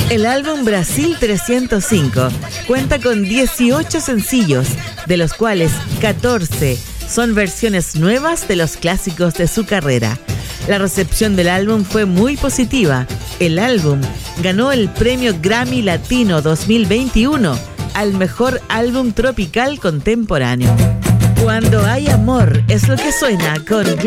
El álbum Brasil 305 cuenta con 18 sencillos, de los cuales 14 son versiones nuevas de los clásicos de su carrera. La recepción del álbum fue muy positiva. El álbum ganó el premio Grammy Latino 2021 al mejor álbum tropical contemporáneo. Cuando hay amor es lo que suena con